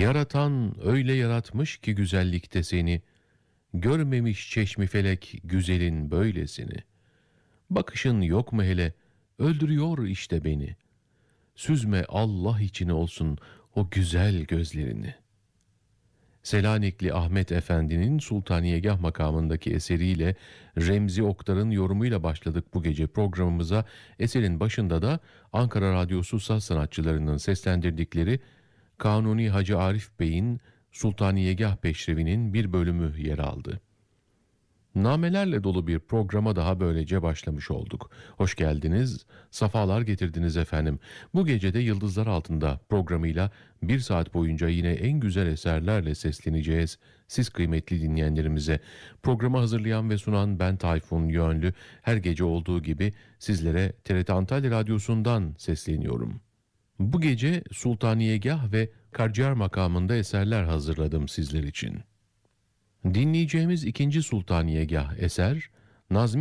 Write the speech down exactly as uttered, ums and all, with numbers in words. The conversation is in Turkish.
Yaratan öyle yaratmış ki güzellikte seni, görmemiş çeşmi felek güzelin böylesini. Bakışın yok mu hele, öldürüyor işte beni. Süzme Allah için olsun o güzel gözlerini. Selanikli Ahmet Efendi'nin Sultaniyegah makamındaki eseriyle Remzi Oktar'ın yorumuyla başladık bu gece programımıza. Eserin başında da Ankara Radyosu saz sanatçılarının seslendirdikleri Kanuni Hacı Arif Bey'in Sultaniyegah Peşrevi'nin bir bölümü yer aldı. Namelerle dolu bir programa daha böylece başlamış olduk. Hoş geldiniz, safalar getirdiniz efendim. Bu gece de Yıldızlar Altında programıyla bir saat boyunca yine en güzel eserlerle sesleneceğiz siz kıymetli dinleyenlerimize. Programı hazırlayan ve sunan ben Tayfun Yönlü, her gece olduğu gibi sizlere T R T Antalya Radyosu'ndan sesleniyorum. Bu gece Sultaniyegah ve Karaciğer makamında eserler hazırladım sizler için. Dinleyeceğimiz ikinci Sultaniyegah eser, Nazmi